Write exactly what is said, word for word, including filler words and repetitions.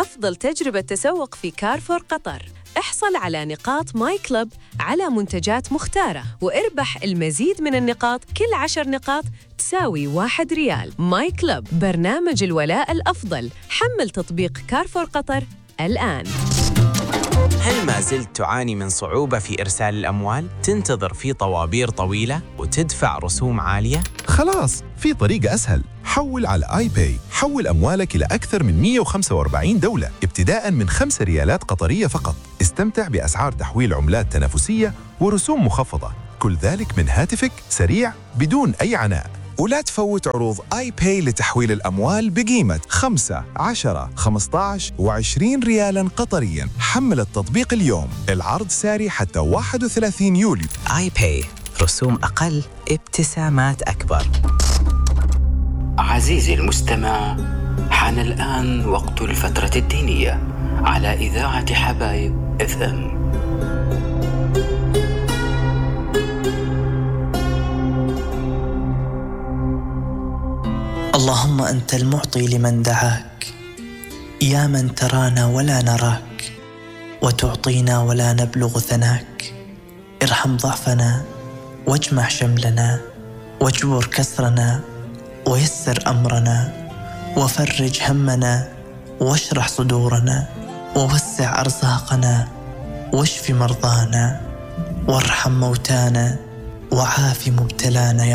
أفضل تجربة تسوق في كارفور قطر. احصل على نقاط ماي كلب على منتجات مختارة واربح المزيد من النقاط. كل عشر نقاط تساوي واحد ريال. ماي كلب، برنامج الولاء الأفضل. حمل تطبيق كارفور قطر الآن. هل ما زلت تعاني من صعوبة في إرسال الأموال؟ تنتظر في طوابير طويلة وتدفع رسوم عالية؟ خلاص، في طريقة أسهل. حول على آي باي. حول أموالك إلى أكثر من مئة وخمسة وأربعين دولة ابتداء من خمسة ريالات قطرية فقط. استمتع بأسعار تحويل عملات تنافسية ورسوم مخفضة، كل ذلك من هاتفك، سريع بدون أي عناء. ولا تفوت عروض آي باي لتحويل الأموال بقيمة خمسة، عشرة، خمسة عشر وعشرين ريالاً قطرياً. حمل التطبيق اليوم. العرض ساري حتى واحد وثلاثين يوليو. آي باي، رسوم أقل، ابتسامات أكبر. عزيزي المستمع، حان الآن وقت الفترة الدينية على إذاعة حبايب إف إم. اللهم أنت المعطي لمن دعاك، يا من ترانا ولا نراك، وتعطينا ولا نبلغ ثناك. ارحم ضعفنا واجمع شملنا، واجبر كسرنا ويسر أمرنا، وفرج همنا واشرح صدورنا، ووسع أرزاقنا واشف مرضانا، وارحم موتانا وعاف مبتلانا.